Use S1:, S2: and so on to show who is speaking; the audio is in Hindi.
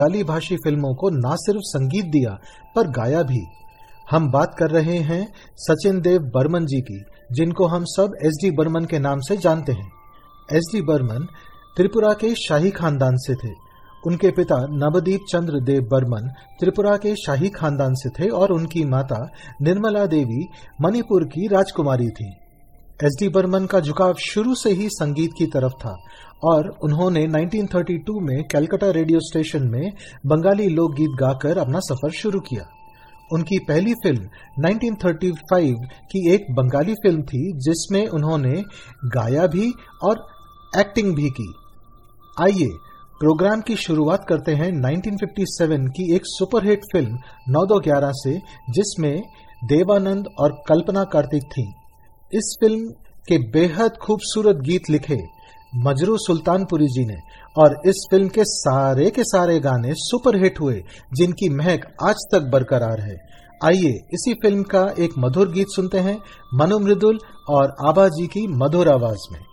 S1: बंगाली भाषी फिल्मों को न सिर्फ संगीत दिया पर गाया भी। हम बात कर रहे हैं सचिन देव बर्मन जी की, जिनको हम सब एस.डी. बर्मन के नाम से जानते हैं। एस.डी. बर्मन त्रिपुरा के शाही खानदान से थे। उनके पिता नवदीप चंद्र देव बर्मन त्रिपुरा के शाही खानदान से थे और उनकी माता निर्मला देवी मणिपुर की राजकुमारी थी। एस.डी. बर्मन का झुकाव शुरू से ही संगीत की तरफ था और उन्होंने 1932 में कलकत्ता रेडियो स्टेशन में बंगाली लोकगीत गाकर अपना सफर शुरू किया। उनकी पहली फिल्म 1935 की एक बंगाली फिल्म थी, जिसमें उन्होंने गाया भी और एक्टिंग भी की। आइए प्रोग्राम की शुरुआत करते हैं 1957 की एक सुपरहिट फिल्म 9-2-11 से, जिसमें देवानंद और कल्पना कार्तिक थीं। इस फिल्म के बेहद खूबसूरत गीत लिखे मजरू सुल्तानपुरी जी ने और इस फिल्म के सारे गाने सुपरहिट हुए, जिनकी महक आज तक बरकरार है। आइए इसी फिल्म का एक मधुर गीत सुनते हैं मनु मृदुल और आभा जी की मधुर आवाज में।